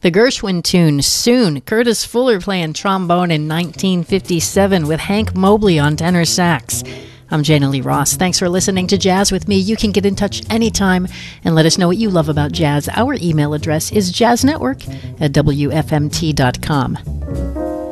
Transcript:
The Gershwin tune, Soon. Curtis Fuller playing trombone in 1957 with Hank Mobley on tenor sax. I'm Jana Lee Ross. Thanks for listening to Jazz with me. You can get in touch anytime and let us know what you love about jazz. Our email address is jazznetwork@wfmt.com.